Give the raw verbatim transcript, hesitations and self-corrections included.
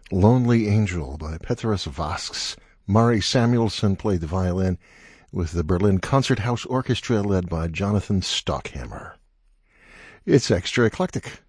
Lonely Angel by Petrus Vasks. Mari Samuelson played the violin with the Berlin Concerthouse Orchestra led by Jonathan Stockhammer. It's extra eclectic.